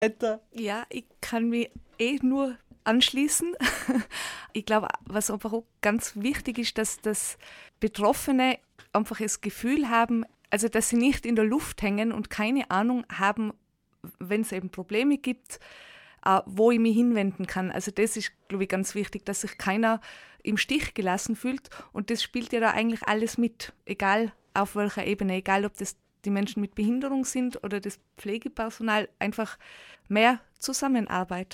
Ja, ich kann mich nur anschließen. Ich glaube, was einfach auch ganz wichtig ist, dass Betroffene einfach das Gefühl haben, also dass sie nicht in der Luft hängen und keine Ahnung haben, wenn es eben Probleme gibt, wo ich mich hinwenden kann. Also das ist, glaube ich, ganz wichtig, dass sich keiner im Stich gelassen fühlt. Und das spielt ja da eigentlich alles mit, egal auf welcher Ebene, egal ob das die Menschen mit Behinderung sind oder das Pflegepersonal, einfach mehr Zusammenarbeit.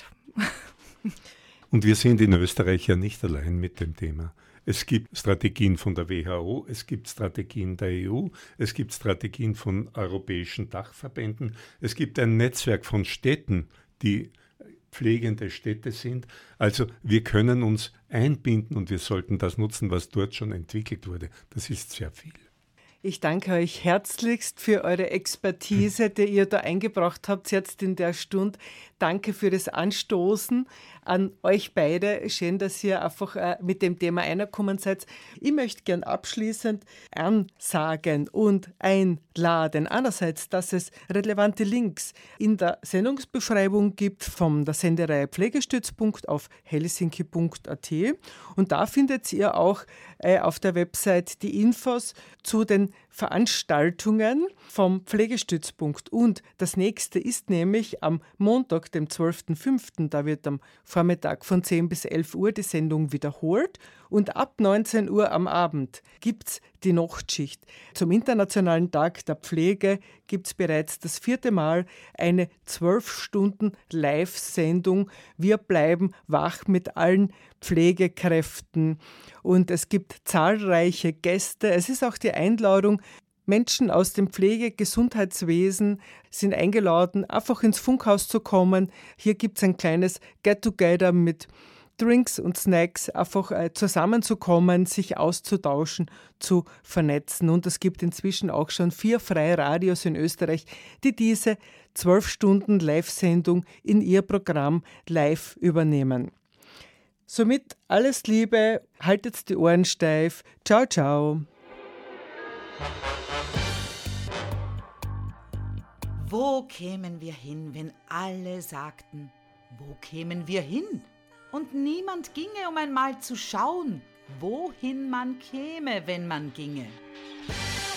Und wir sind in Österreich ja nicht allein mit dem Thema. Es gibt Strategien von der WHO, es gibt Strategien der EU, es gibt Strategien von europäischen Dachverbänden, es gibt ein Netzwerk von Städten, die pflegende Städte sind. Also wir können uns einbinden und wir sollten das nutzen, was dort schon entwickelt wurde. Das ist sehr viel. Ich danke euch herzlichst für eure Expertise, die ihr da eingebracht habt jetzt in der Stunde. Danke für das Anstoßen an euch beide. Schön, dass ihr einfach mit dem Thema eingekommen seid. Ich möchte gern abschließend ansagen und einladen. Einerseits, dass es relevante Links in der Sendungsbeschreibung gibt von der Sendereihe Pflegestützpunkt auf helsinki.at. Und da findet ihr auch auf der Website die Infos zu den Veranstaltungen vom Pflegestützpunkt. Und das nächste ist nämlich am Montag, dem 12.05. Da wird am Vormittag von 10 bis 11 Uhr die Sendung wiederholt. Und ab 19 Uhr am Abend gibt es die Nachtschicht. Zum Internationalen Tag der Pflege gibt es bereits das 4. Mal eine 12-Stunden-Live-Sendung. Wir bleiben wach mit allen Pflegekräften. Und es gibt zahlreiche Gäste. Es ist auch die Einladung, Menschen aus dem Pflege-Gesundheitswesen sind eingeladen, einfach ins Funkhaus zu kommen. Hier gibt es ein kleines Get-Together mit Drinks und Snacks, einfach zusammenzukommen, sich auszutauschen, zu vernetzen. Und es gibt inzwischen auch schon 4 freie Radios in Österreich, die diese 12-Stunden-Live-Sendung in ihr Programm live übernehmen. Somit alles Liebe, haltet die Ohren steif. Ciao, ciao. Wo kämen wir hin, wenn alle sagten, wo kämen wir hin? Und niemand ginge, um einmal zu schauen, wohin man käme, wenn man ginge.